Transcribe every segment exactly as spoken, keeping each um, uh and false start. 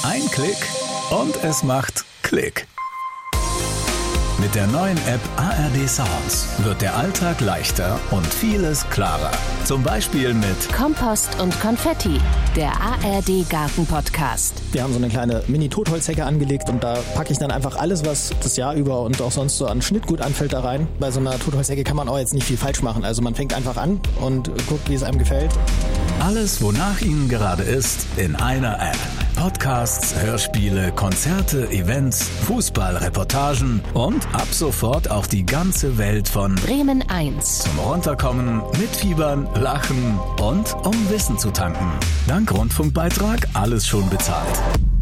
Ein Klick und es macht Klick. Mit der neuen App A R D Sounds wird der Alltag leichter und vieles klarer. Zum Beispiel mit Kompost und Konfetti, der A R D Garten-Podcast. Wir haben so eine kleine Mini-Totholzhecke angelegt und da packe ich dann einfach alles, was das Jahr über und auch sonst so an Schnittgut anfällt, da rein. Bei so einer Totholzhecke kann man auch jetzt nicht viel falsch machen. Also man fängt einfach an und guckt, wie es einem gefällt. Alles, wonach Ihnen gerade ist, in einer App. Podcasts, Hörspiele, Konzerte, Events, Fußballreportagen und ab sofort auch die ganze Welt von Bremen eins. Zum Runterkommen, mitfiebern, lachen und um Wissen zu tanken. Dank Rundfunkbeitrag alles schon bezahlt.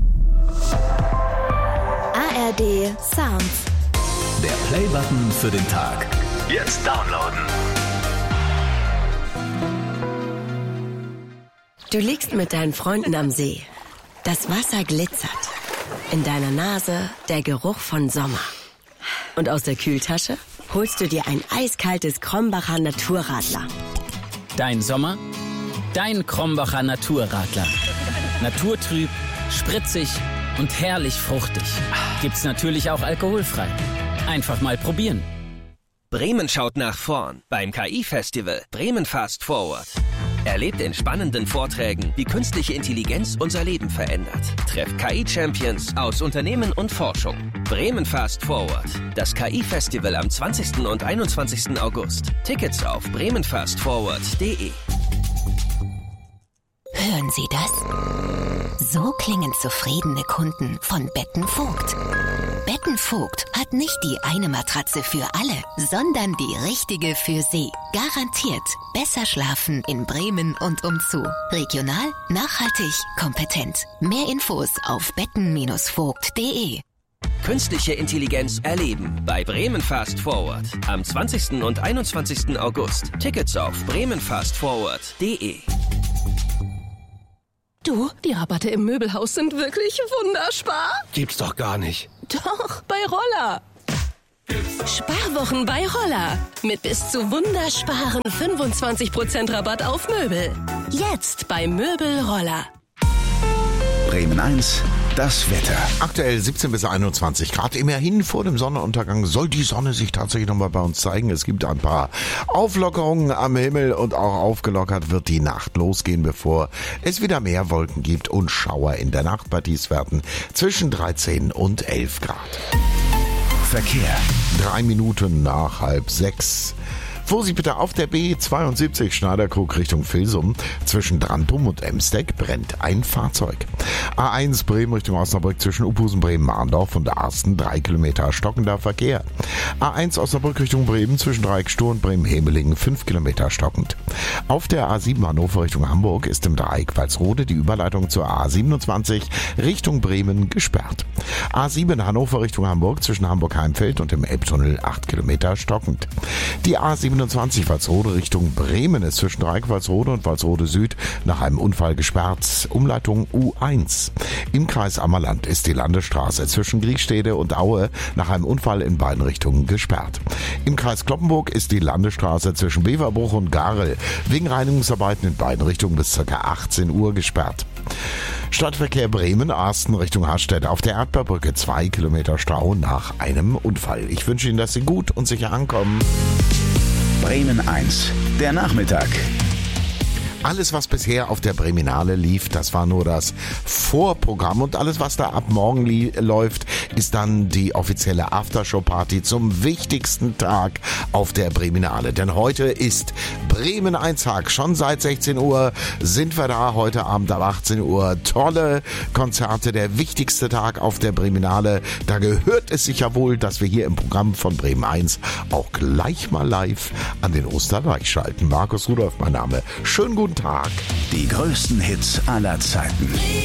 A R D Sounds. Der Playbutton für den Tag. Jetzt downloaden. Du liegst mit deinen Freunden am See. Das Wasser glitzert. In deiner Nase der Geruch von Sommer. Und aus der Kühltasche holst du dir ein eiskaltes Krombacher Naturradler. Dein Sommer, dein Krombacher Naturradler. Naturtrüb, spritzig und herrlich fruchtig. Gibt's natürlich auch alkoholfrei. Einfach mal probieren. Bremen schaut nach vorn beim K I-Festival Bremen Fast Forward. Erlebt in spannenden Vorträgen, wie künstliche Intelligenz unser Leben verändert. Trefft K I-Champions aus Unternehmen und Forschung. Bremen Fast Forward. Das K I-Festival am zwanzigsten und einundzwanzigsten August. Tickets auf bremen fast forward punkt de. Hören Sie das? So klingen zufriedene Kunden von Betten Vogt. Betten Vogt hat nicht die eine Matratze für alle, sondern die richtige für Sie. Garantiert besser schlafen in Bremen und umzu. Regional, nachhaltig, kompetent. Mehr Infos auf betten vogt punkt de. Künstliche Intelligenz erleben bei Bremen Fast Forward. Am zwanzigsten und einundzwanzigsten August. Tickets auf bremen fast forward punkt de. Du, die Rabatte im Möbelhaus sind wirklich wunderspar. Gibt's doch gar nicht. Doch, bei Roller. Sparwochen bei Roller. Mit bis zu wundersparen fünfundzwanzig Prozent Rabatt auf Möbel. Jetzt bei Möbel Roller. Bremen eins, das Wetter. Aktuell siebzehn bis einundzwanzig Grad. Immerhin vor dem Sonnenuntergang soll die Sonne sich tatsächlich nochmal bei uns zeigen. Es gibt ein paar Auflockerungen am Himmel und auch aufgelockert wird die Nacht losgehen, bevor es wieder mehr Wolken gibt und Schauer in der Nacht bei Tiefstwerten zwischen dreizehn und elf Grad. Verkehr. Drei Minuten nach halb sechs. Vorsicht bitte auf der B zweiundsiebzig Schneiderkrug Richtung Vilsum. Zwischen Drantum und Emsteck brennt ein Fahrzeug. A eins Bremen Richtung Osnabrück zwischen Uphusen, Bremen-Mahndorf und Arsten drei Kilometer stockender Verkehr. A eins Osnabrück Richtung Bremen zwischen Dreieck-Stur und Bremen-Hemelingen fünf Kilometer stockend. Auf der A sieben Hannover Richtung Hamburg ist im Dreieck Walsrode die Überleitung zur A siebenundzwanzig Richtung Bremen gesperrt. A sieben Hannover Richtung Hamburg zwischen Hamburg-Heimfeld und dem Elbtunnel acht Kilometer stockend. Die A siebenundzwanzig Walsrode Richtung Bremen ist zwischen Dreieck Walsrode und Walsrode Süd nach einem Unfall gesperrt. Umleitung U eins. Im Kreis Ammerland ist die Landesstraße zwischen Griechstede und Aue nach einem Unfall in beiden Richtungen gesperrt. Im Kreis Cloppenburg ist die Landesstraße zwischen Beverbruch und Garel wegen Reinigungsarbeiten in beiden Richtungen bis ca. achtzehn Uhr gesperrt. Stadtverkehr Bremen, Arsten Richtung Harstedt auf der Erdbeerbrücke zwei Kilometer Stau nach einem Unfall. Ich wünsche Ihnen, dass Sie gut und sicher ankommen. Bremen eins, der Nachmittag. Alles, was bisher auf der Breminale lief, das war nur das Vorprogramm und alles, was da ab morgen li- läuft, ist dann die offizielle Aftershow-Party zum wichtigsten Tag auf der Breminale. Denn heute ist Bremen eins Tag. Schon seit sechzehn Uhr sind wir da, heute Abend ab achtzehn Uhr. Tolle Konzerte, der wichtigste Tag auf der Breminale. Da gehört es sich ja wohl, dass wir hier im Programm von Bremen eins auch gleich mal live an den Osterdeich schalten. Markus Rudolph, mein Name. Schönen guten Tag. Die größten Hits aller Zeiten.